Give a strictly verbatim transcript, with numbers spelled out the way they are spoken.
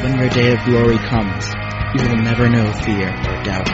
when your day of glory comes, you will never know fear or doubt.